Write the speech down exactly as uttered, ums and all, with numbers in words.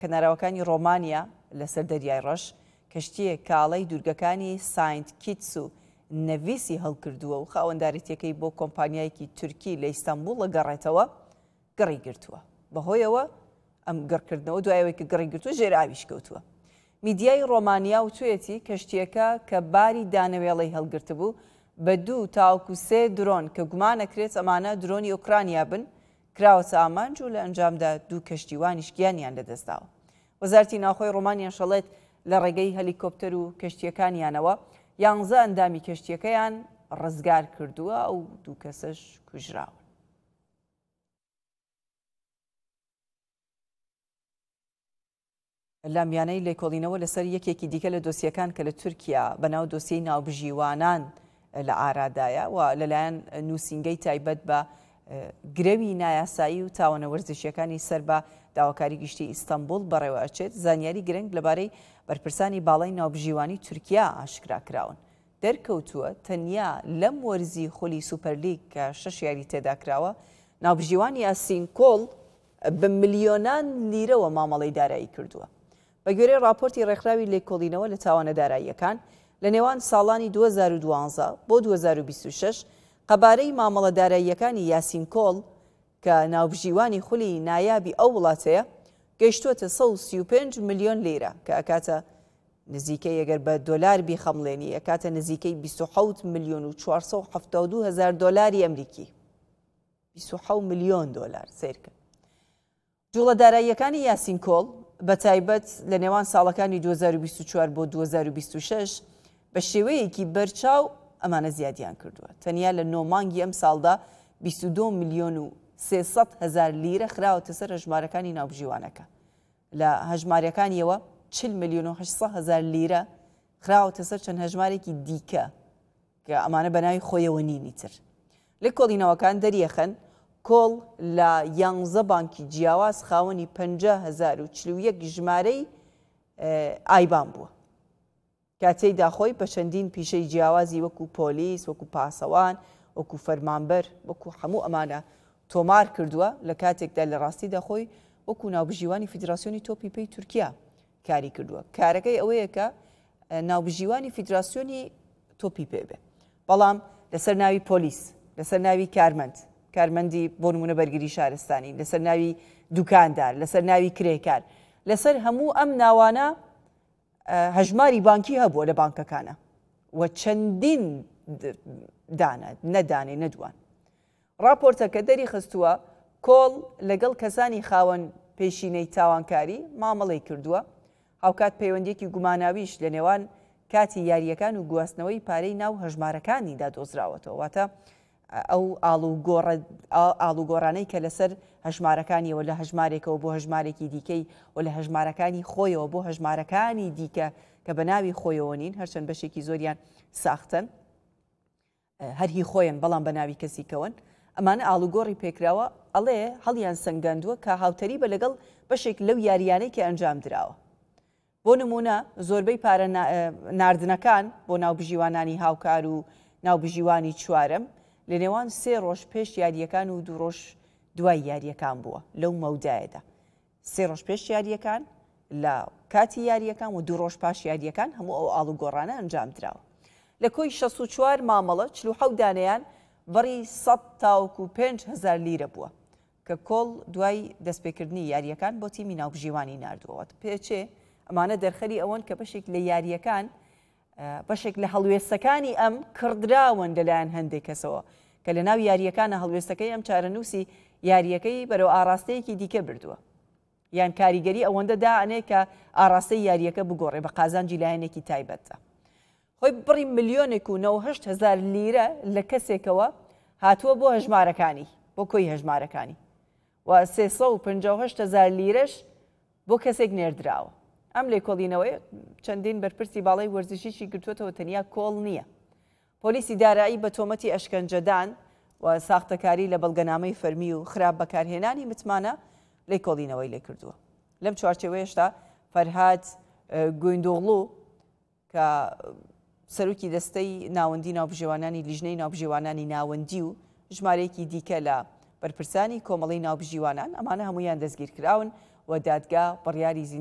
کەناراوەکانی ڕۆمانیا لەسەر دەریای ڕەش کەشتیە کاڵەی دوورگەکانی ساینت کیتس و نەڤیسی هەڵکردووە و خاوەنداریەکەی بۆ کۆمپانیایەکی تورکی لە ئیستانبول لەگەڕێتەوە گەڕی گرتووە. بەهۆیەوە ئەم گەڕکردنەوە دوایەوەی کە گەڕی گرتووە ژێر ئاویش کەوتووە. میدیای ڕۆمانیا و توێتی کەشتیەکە کە باری دانەوێڵەی هەڵگرت بوو بە دوو تاوکو سێ درۆن کە گومانەکرێت ئەمانە درۆنی ئۆکرانیا بن کراوەتە ئامانج و لە ئەنجامدا دوو کەشتیوانیش گیانیان لەدەستداوە. وەزارەتی ناوخۆی ڕۆمانیا شەڵێت لە ڕێگەی هەلیکۆپتەر و کەشتیەکانیانەوە یانزە ئەندامی کەشتیەکەیان ڕزگار کردووە و دوو کەسەش کوژراوە. لامیانەی لێکۆڵینەوە لەسەر یەکێکی دیکە لە دۆسیەکان کە لە تورکیا بەناو دۆسیەی ناوبژیوانان لە ئارادایە و لەلایەن نووسینگەی تایبەت بە گرەوی نایاسایی و تاوانە وەرزشیەکانی سەر بە داواکاری گشتی ئیستانبول بەڕێوە ئەچێت. زانیاری گرنگ لەبارەی بەرپرسانی باڵای ناوبژیوانی تورکیا ئاشکراکراون. دەرکەوتووە تەنیا لەم وەرزی خولی سوپەرلیگ کە شەش یاری تێدا کراوە ناوبژیوانی یاسین کۆڵ بە ملیۆنان لیرەوە مامەڵەی دارایی کردووە. بە گوێرەی راپۆرتی ڕێکخراوی لێکۆڵینەوە لە تاوانە داراییەکان لە نێوان ساڵانی دوو هەزار و دوانزە بۆ دوو هەزار و بیست و شەش قەبارەی مامەڵە داراییەکانی یاسین کۆڵ کە ناوبژیوانی خولی نایابی ئەو وڵاتەیە گەیشتووەتە سەد و سی و پێنج ملیۆن لیرە کە ئەکاتە نزیکەی ئەگەر بە دۆلار بیخەمڵێنی ئەکاتە نزیکەی بیست و حەوت ملیۆن و چوارسەد و حەڤدە و دوو هەزار دۆلاری ئەمریکی. بیست و حەوت ملیۆن دۆلار سیرکە. جوڵە داراییەکانی یاسین کۆڵ بە تایبەت لە نێوان ساڵەکانی دوو هەزار و بیست و چوار بۆ دوو هەزار و بیست و شەش بە شێوەیەکی بەرچاو ئەمانە زیادیان کردووە. تەنیا لە نۆ مانگی ئەم ساڵدا بیست و دوو ملیۆن و سێسەد هەزار لیرە خراوەتە سەر هەژمارەکانی ناوبژیوانەکە. لە هەژمارەکانیەوە چل ملیۆن و هەشتسەد هەزار لیرە خراوەتە سەر چەند هەژمارێکی دیکە کە ئەمانە بەناوی خۆیەوە نینی تر. لە کۆڵینەوەکان دەریەخەن کۆڵ لە یانزە بانکی جیاواز خاوەنی پەنجا هەزار و چل و یەک ژمارەی ئایبان بووە. کاتێیدا خۆی بە چەندین پیشەی جیاوازی وەکو پۆلیس، وەکو پاسەوان، وەکو فەرمانبەر، وەکو هەموو ئەمانە تۆمار کردووە لە کاتێکدا لە ڕاستیدا خۆی وەکو ناوبژیوانی فیدراسیۆنی تۆپی پێی تورکیا کاری کردووە. کارەکەی ئەوەیە کە ناوبژیوانی فیدراسیۆنی تۆپی پێ بێ. بەڵام لەسەر ناوی پۆلیس، لەسەر ناوی کارمەند، کارمەندی بۆ نمونە بەرگری شارستانی، لەسەر ناوی دوکاندار، لەسەر ناوی کرێکار، لەسەر هەموو ئەم ناوانە هەژماری بانکی هەبووە لە بانکەکانە و چەندین دانە نەدانێ نەدوان. راپۆرتەکە دەری خستووە کۆڵ لەگەڵ کەسانی خاوەن پێشینەی تاوانکاری مامەڵەی کردووە. هاوکات پەیوەندیەکی گوماناویش لە نێوان کاتی یاریەکان و گواستنەوەی پارەی ناو هەژمارەکانیدا دۆزراوەتەوە. واتە ئەو ئاڵوگۆڕانەی کە لەسەر هەژمارەکانیەوە لە هەژمارێکەوە بۆ هەژمارێکی دیکەی و لە هەژمارەکانی خۆیەوە بۆ هەژمارەکانی دیکە کە بە ناوی خۆیەوە نین، هەرچەند بەشێکی زۆریان ساختن هەرهی خۆیان بەڵام بە ناوی کەسیکەون، ئەمانە ئاڵوگۆڕی پێکراوە ئەڵێ هەڵیان سەنگاندووە کە هاوتەری بە لەگەڵ بەشێک لەو یاریانەی کە ئەنجام درراوە. بۆ نمونە زۆربەی پارە ناردنەکان بۆ ناوبژیوانانی هاوکار و ناوبژیوانی چوارەم لە نێوان سێ ڕۆژ پێش یاریەکان و دوو ڕۆژ دوای یاریەکان بووە لەو مەودایەدا. سێ ڕۆژ پێش یاریەکان، لە کاتی یاریەکان و دوو ڕۆژ پاش یاریەکان هەموو ئەو ئاڵوگۆڕانە ئەنجام درراوە. لە کۆی شەست و چوار مامەڵە چل و حەوت دانەیان بەڕی سەد تاوەکو پێنج هەزار لیرە بووە کە کۆڵ دوای دەستپێکردنی یاریەکان بۆ تیمی ناوبژیوانی ناردووە. پێچێ ئەمانە دەرخەری ئەوەن کە بەشێک لە یاریەکان بەشێک لە هەڵوێستەکانی ئەم کردراون لەلایەن هەندێک کەسەوە کە لە ناو یاریەکانە هەڵوێستەکەی ئەم چارەنووسی یاریەکەی بەرەو ئاراستەیەکی دیکە بردووە، یان کاریگەری ئەوەندە داانێ کە ئاراستەی یاریەکە بگۆڕێ بە قازانجی لایەنێکی تایبەتە. خۆی بڕی ملیۆنێک و نەوە هەشت هەزار لیرە لە کەسێکەوە هاتووە بۆ هەژمارەکانی، بۆ کۆی هەژمارەکانی، و سێسەد و پەنجا و هەشت هەزار لیرەش بۆ کەسێک نێردراوە. ئەم لێکۆڵینەوەی چەندین بەرپرسی باڵای وەرزشیشی گرتووەتەوە، تەنیا کۆڵ نییە. پۆلیسی دارایی بە تۆمەتی ئەشکەنجەدان و ساختەکاری لە بەڵگەنامەی فەرمی و خراپ بەکارهێنانی متمانە لێکۆڵینەوەی لێ کردووە. لەم چوارچێوەیەشتا فەرهاد گویندۆغڵو کە سەرۆکی دەستەی ناوەندی ناوبژێوانانی لیژنەی ناوبژێوانانی ناوەندی و ژمارەیەکی دیکە لە بەرپرسانی کۆمەڵی ناوبژیوانان، ئەمانە هەمویان دەستگیر کراون و و دادگا بڕیاری